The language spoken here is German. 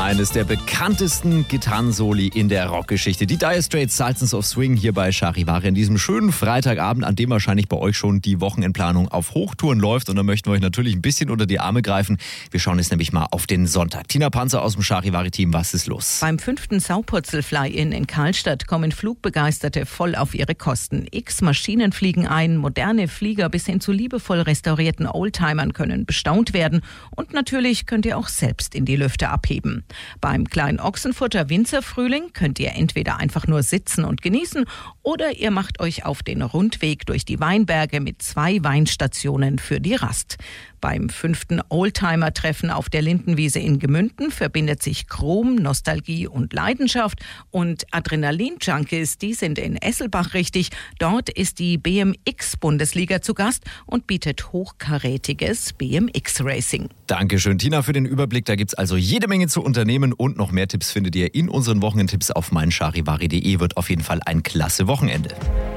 Eines der bekanntesten Gitarrensoli in der Rockgeschichte. Die Dire Straits, Sultans of Swing hier bei Charivari an diesem schönen Freitagabend, an dem wahrscheinlich bei euch schon die Wochenendplanung auf Hochtouren läuft. Und da möchten wir euch natürlich ein bisschen unter die Arme greifen. Wir schauen jetzt nämlich mal auf den Sonntag. Tina Panzer aus dem Charivari-Team, was ist los? Beim 5. Saupurzel-Fly-In in Karlstadt kommen Flugbegeisterte voll auf ihre Kosten. X Maschinen fliegen ein, moderne Flieger bis hin zu liebevoll restaurierten Oldtimern können bestaunt werden. Und natürlich könnt ihr auch selbst in die Lüfte abheben. Beim kleinen Ochsenfurter Winzerfrühling könnt ihr entweder einfach nur sitzen und genießen oder ihr macht euch auf den Rundweg durch die Weinberge mit 2 Weinstationen für die Rast. Beim 5. Oldtimer-Treffen auf der Lindenwiese in Gemünden verbindet sich Chrom, Nostalgie und Leidenschaft. Und Adrenalin-Junkies, die sind in Esselbach richtig. Dort ist die BMX-Bundesliga zu Gast und bietet hochkarätiges BMX-Racing. Dankeschön, Tina, für den Überblick. Da gibt's also jede Menge zu unternehmen und noch mehr Tipps findet ihr in unseren Wochenendtipps auf meincharivari.de. Wird auf jeden Fall ein klasse Wochenende.